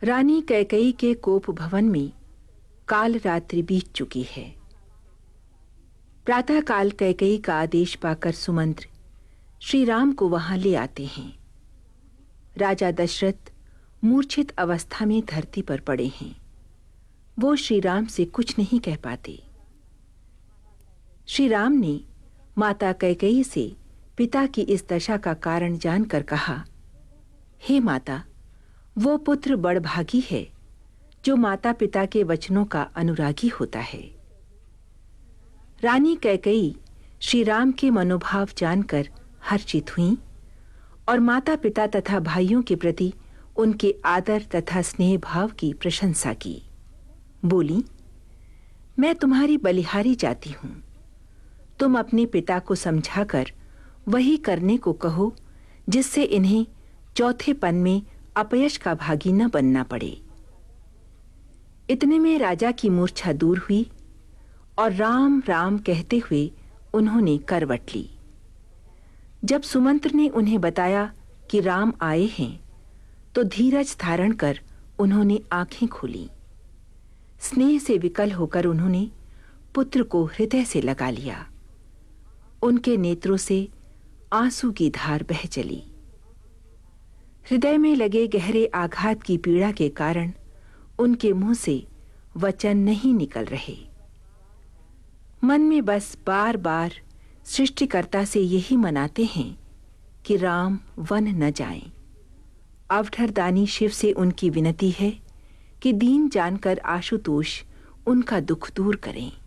रानी कैकेयी के कोप भवन में काल रात्रि बीत चुकी है। प्रातः काल कैकेयी का आदेश पाकर सुमंत्र श्री राम को वहां ले आते हैं। राजा दशरथ मूर्छित अवस्था में धरती पर पड़े हैं। वो श्री राम से कुछ नहीं कह पाते। श्री राम ने माता कैकेयी से पिता की इस दशा का कारण जानकर कहा, हे माता, वो पुत्र बड़भागी है जो माता पिता के वचनों का अनुरागी होता है। रानी कैकेयी श्री राम के मनोभाव जानकर हर्षित हुईं और माता पिता तथा भाइयों के प्रति उनके आदर तथा स्नेह भाव की प्रशंसा की। बोली, मैं तुम्हारी बलिहारी चाहती हूं। तुम अपने पिता को समझाकर वही करने को कहो जिससे इन्हें चौथेपन में अपयश का भागी न बनना पड़े। इतने में राजा की मूर्छा दूर हुई और राम राम कहते हुए उन्होंने करवट ली। जब सुमंत्र ने उन्हें बताया कि राम आए हैं तो धीरज धारण कर उन्होंने आंखें खोली। स्नेह से विकल होकर उन्होंने पुत्र को हृदय से लगा लिया। उनके नेत्रों से आंसू की धार बह चली। हृदय में लगे गहरे आघात की पीड़ा के कारण उनके मुंह से वचन नहीं निकल रहे। मन में बस बार बार सृष्टिकर्ता से यही मनाते हैं कि राम वन न जाएं। अवठरदानी शिव से उनकी विनती है कि दीन जानकर आशुतोष उनका दुख दूर करें।